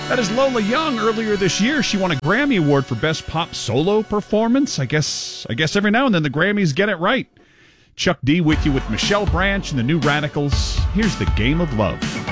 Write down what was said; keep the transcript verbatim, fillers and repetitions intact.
That is Lola Young. Earlier this year, she won a Grammy Award for Best Pop Solo Performance. I guess I guess every now and then the Grammys get it right. Chuck D with you with Michelle Branch and the New Radicals. Here's The Game of Love.